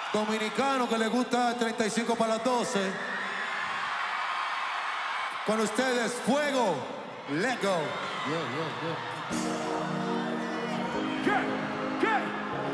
Dominicano que le gusta 35 para las 12. Con ustedes, Fuego. Let go. Yeah.